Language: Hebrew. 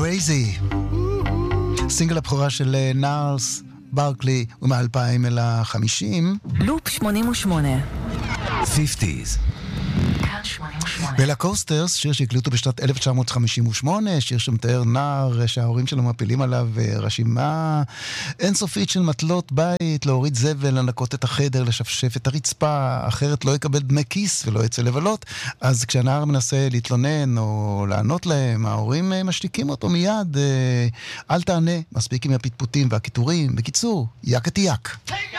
Crazy. סינגל הבכורה של נארס ברקלי ומ-2000 אל ה-50. לופ 88. 50s. בלה קוסטרס, שיר שהקליטו בשנת 1958, שיר שמתאר נער שההורים שלו מפילים עליו רשימה אינסופית של מטלות בית, להוריד זבל, לנקות את החדר, לשפשף את הרצפה, אחרת לא יקבל דמי כיס ולא יצא לבלות. אז כשהנער מנסה להתלונן או לענות להם, ההורים משתיקים אותו מיד, אל תענה, מספיק עם הפטפוטים והכיתורים. בקיצור, יקתי יק.